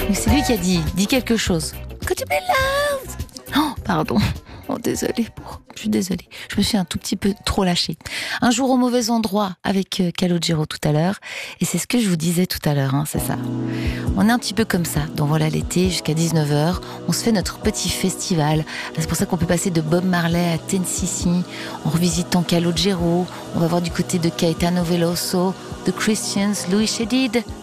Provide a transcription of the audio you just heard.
C'est lui qui a dit quelque chose. Could you be loved? Oh, pardon. Oh, désolée. Je suis désolée. Je me suis un tout petit peu trop lâchée. Un jour au mauvais endroit avec Calogero tout à l'heure. Et c'est ce que je vous disais tout à l'heure, c'est ça. On est un petit peu comme ça. Donc voilà, l'été, jusqu'à 19h, on se fait notre petit festival. C'est pour ça qu'on peut passer de Bob Marley à Tennessee, en revisitant Calogero. On va voir du côté de Caetano Veloso, The Christians, Louis Chédid.